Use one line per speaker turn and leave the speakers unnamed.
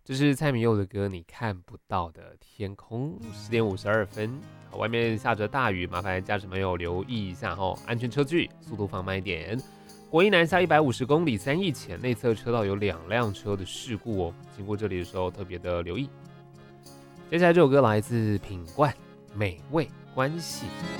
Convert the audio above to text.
这是蔡明佑的歌《你看不到的天空》，10:52。外面下着大雨，麻烦驾驶朋友留意一下哦，安全车距，速度放慢一点。国一南下150公里3义前内侧车道有2辆车的事故哦，经过这里的时候特别的留意。接下来这首歌来自品冠《美味关系》。